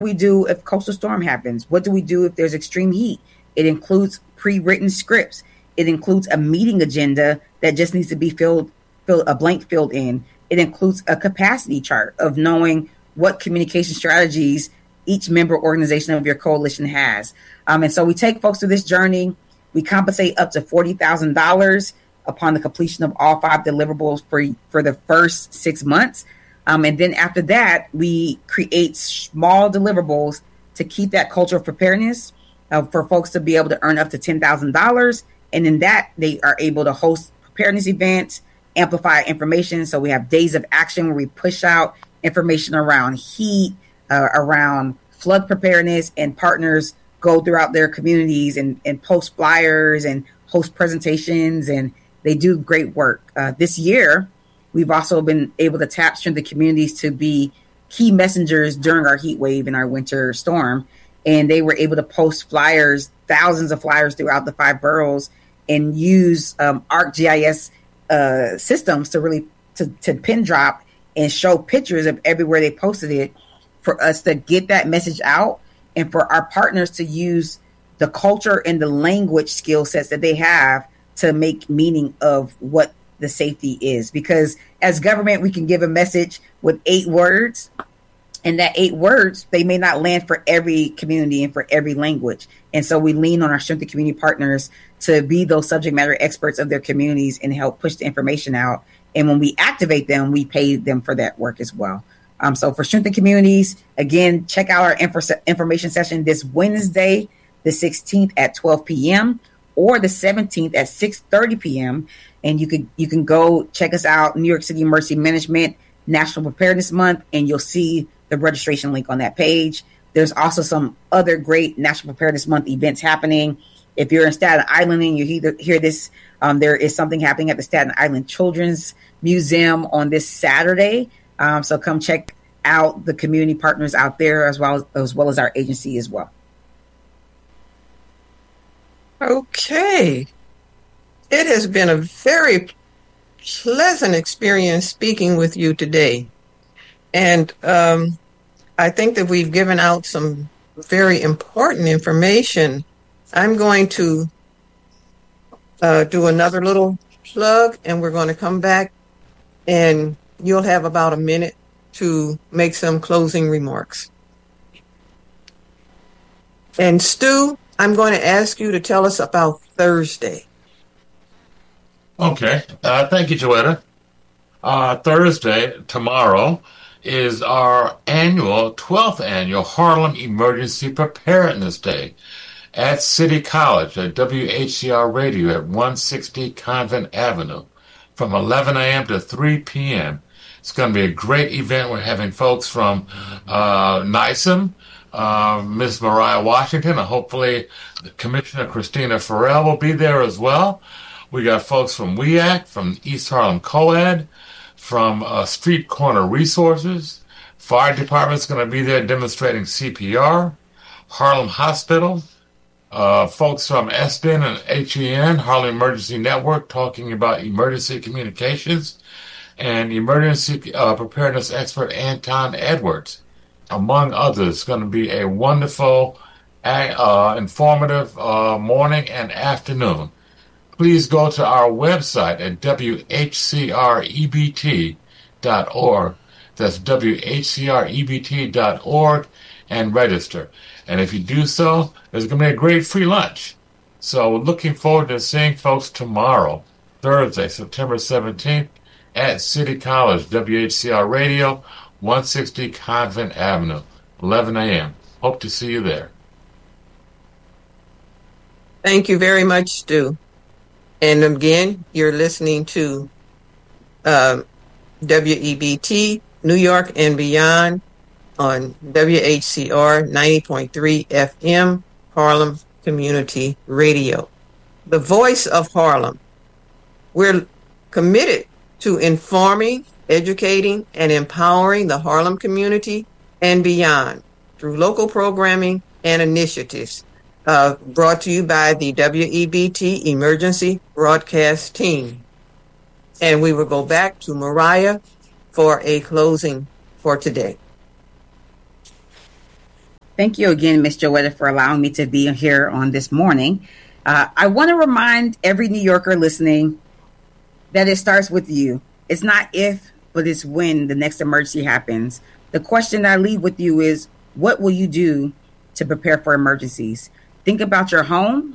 we do if coastal storm happens? What do we do if there's extreme heat? It includes pre-written scripts. It includes a meeting agenda that just needs to be filled a blank filled in. It includes a capacity chart of knowing what communication strategies each member organization of your coalition has. And so we take folks through this journey. We compensate up to $40,000 upon the completion of all 5 deliverables for the first 6 months. And then after that, we create small deliverables to keep that culture of preparedness for folks to be able to earn up to $10,000. And in that, they are able to host preparedness events, amplify information. So we have days of action where we push out information around heat, around flood preparedness, and partners go throughout their communities and post flyers and host presentations, and they do great work. This year, we've also been able to tap strengthened communities to be key messengers during our heat wave and our winter storm. And they were able to post flyers, thousands of flyers throughout the 5 boroughs, and use ArcGIS systems to really to pin drop and show pictures of everywhere they posted it for us to get that message out, and for our partners to use the culture and the language skill sets that they have to make meaning of what the safety is. Because as government, we can give a message with 8 words, and that 8 words, they may not land for every community and for every language. And so we lean on our strengthened community partners to be those subject matter experts of their communities and help push the information out. And when we activate them, we pay them for that work as well. So for strengthened communities, again, check out our information session this Wednesday, the 16th at 12 p.m. or the 17th at 6:30 p.m. And you can go check us out, New York City Emergency Management National Preparedness Month, and you'll see the registration link on that page. There's also some other great National Preparedness Month events happening. If you're in Staten Island and you hear this, there is something happening at the Staten Island Children's Museum on this Saturday. So come check out the community partners out there as well as our agency as well. Okay. It has been a very pleasant experience speaking with you today. And I think that we've given out some very important information. I'm going to do another little plug, and we're going to come back, and you'll have about a minute to make some closing remarks. And Stu, I'm going to ask you to tell us about Thursday. Okay. Thank you, Joetta. Thursday, tomorrow, is our 12th annual Harlem Emergency Preparedness Day at City College at WHCR Radio at 160 Convent Avenue from 11 a.m. to 3 p.m. It's going to be a great event. We're having folks from NYSEM, Ms. Mariah Washington, and hopefully Commissioner Christina Farrell will be there as well. We got folks from WEAC, from East Harlem COED, from Street Corner Resources. Fire Department's going to be there demonstrating CPR. Harlem Hospital. Folks from SDN and HEN, Harlem Emergency Network, talking about emergency communications. And emergency preparedness expert Anton Edwards, among others. It's going to be a wonderful, informative morning and afternoon. Please go to our website at whcrebt.org. That's whcrebt.org and register. And if you do so, there's going to be a great free lunch. So looking forward to seeing folks tomorrow, Thursday, September 17th, at City College, WHCR Radio, 160 Convent Avenue, 11 a.m. Hope to see you there. Thank you very much, Stu. And again, you're listening to WEBT, New York and Beyond, on WHCR 90.3 FM, Harlem Community Radio. The voice of Harlem. We're committed to informing, educating, and empowering the Harlem community and beyond through local programming and initiatives brought to you by the WEBT Emergency Broadcast Team. And we will go back to Mariah for a closing for today. Thank you again, Ms. Joetta, for allowing me to be here on this morning. I want to remind every New Yorker listening that it starts with you. It's not if, but it's when the next emergency happens. The question I leave with you is, what will you do to prepare for emergencies? Think about your home.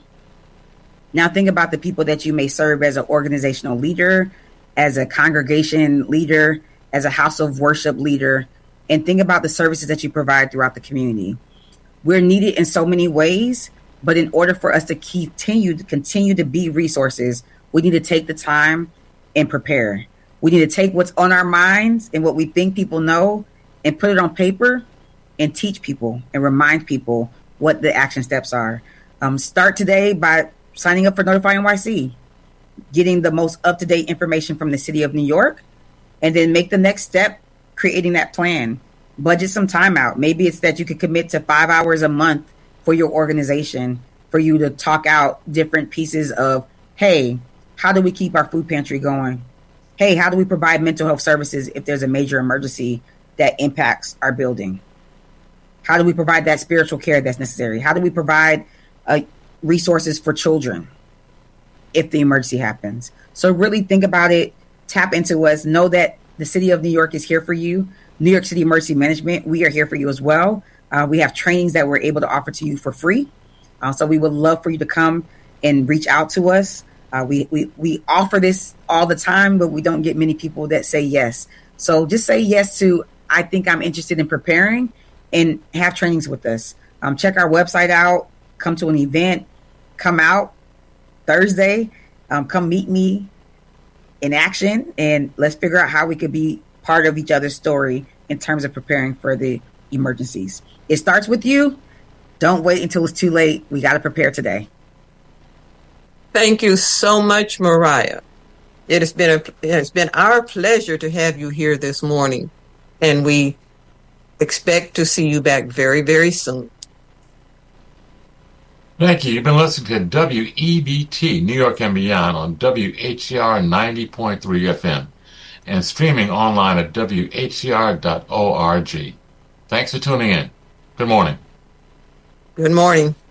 Now think about the people that you may serve as an organizational leader, as a congregation leader, as a house of worship leader, and think about the services that you provide throughout the community. We're needed in so many ways, but in order for us to continue to be resources, we need to take the time and prepare. We need to take what's on our minds and what we think people know and put it on paper and teach people and remind people what the action steps are. Start today by signing up for Notify NYC, getting the most up-to-date information from the city of New York, and then make the next step, creating that plan. Budget some time out. Maybe it's that you could commit to 5 hours a month for your organization, for you to talk out different pieces of, hey, how do we keep our food pantry going? Hey, how do we provide mental health services if there's a major emergency that impacts our building? How do we provide that spiritual care that's necessary? How do we provide resources for children if the emergency happens? So really think about it, tap into us, know that the city of New York is here for you. New York City Emergency Management, we are here for you as well. We have trainings that we're able to offer to you for free. So we would love for you to come and reach out to us. We offer this all the time, but we don't get many people that say yes. So just say yes to, I think I'm interested in preparing, and have trainings with us. Check our website out, come to an event, come out Thursday, come meet me in action, and let's figure out how we could be part of each other's story in terms of preparing for the emergencies. It starts with you. Don't wait until it's too late. We got to prepare today. Thank you so much, Mariah. It has been our pleasure to have you here this morning, and we expect to see you back very, very soon. Thank you. You've been listening to WEBT, New York and Beyond, on WHCR 90.3 FM and streaming online at WHCR.org. Thanks for tuning in. Good morning. Good morning.